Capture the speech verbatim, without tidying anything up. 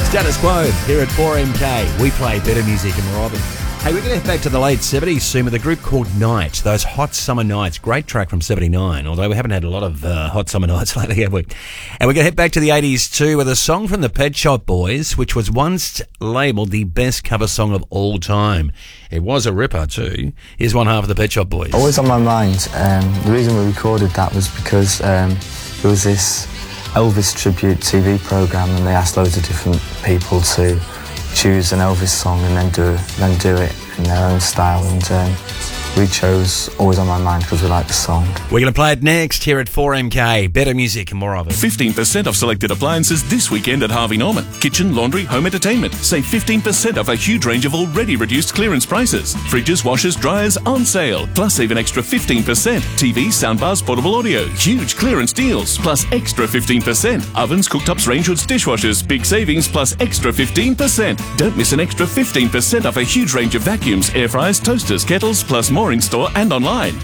Status Quo here at four M K. We play better music and more of it. Hey, we're going to head back to the late seventies soon with a group called Night. Those Hot Summer Nights. Great track from seventy-nine, although we haven't had a lot of uh, Hot Summer Nights lately, have we? And we're going to head back to the eighties too with a song from the Pet Shop Boys, which was once labelled the best cover song of all time. It was a ripper too. Here's one half of the Pet Shop Boys. Always on my mind. Um, the reason we recorded that was because um, there was this Elvis tribute T V programme and they asked loads of different people to choose an Elvis song and then do then do it in their own style, and um, we chose Always on My Mind because we like the song. We're going to play it next here at four M K. Better music and more of it. fifteen percent off selected appliances this weekend at Harvey Norman. Kitchen, laundry, home entertainment. Save fifteen percent off a huge range of already reduced clearance prices. Fridges, washers, dryers on sale. Plus save an extra fifteen percent. T Vs, soundbars, portable audio. Huge clearance deals. Plus extra fifteen percent. Ovens, cooktops, range hoods, dishwashers. Big savings plus extra fifteen percent. Don't miss an extra fifteen percent off a huge range of vacuums, air fryers, toasters, kettles, plus more in store and online.